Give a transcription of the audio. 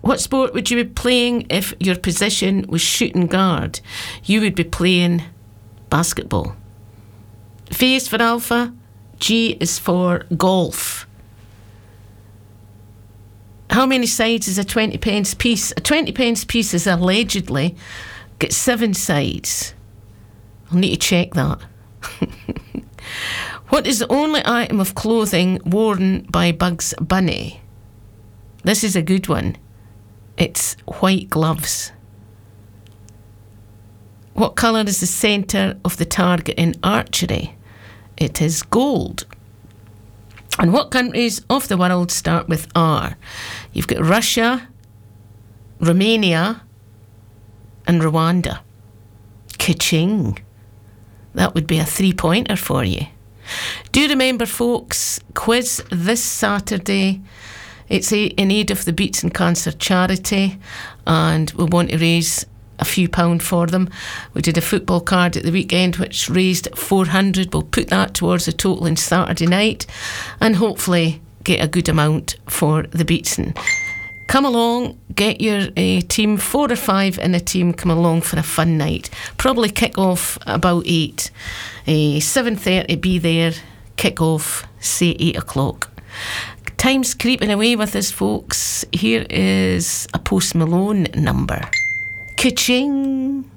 What sport would you be playing if your position was shooting guard? You would be playing basketball. V is for Alpha. G is for golf. How many sides is a 20 pence piece? A 20 pence piece is allegedly got 7 sides. I'll need to check that. What is the only item of clothing worn by Bugs Bunny? This is a good one. It's white gloves. What colour is the centre of the target in archery? It is gold. And what countries of the world start with R? You've got Russia, Romania, and Rwanda. Ka-ching. That would be a 3-pointer for you. Do you remember, folks, quiz this Saturday? It's in aid of the Beats and Cancer charity, and we want to raise a few pound for them. We did a football card at the weekend which raised 400. We'll put that towards the total on Saturday night and hopefully get a good amount for the Beatson. Come along, get your team, 4 or 5 in a team, come along for a fun night. Probably kick off about 8. 7:30, be there, kick off, say 8 o'clock. Time's creeping away with us, folks. Here is a Post Malone number. Ka-ching!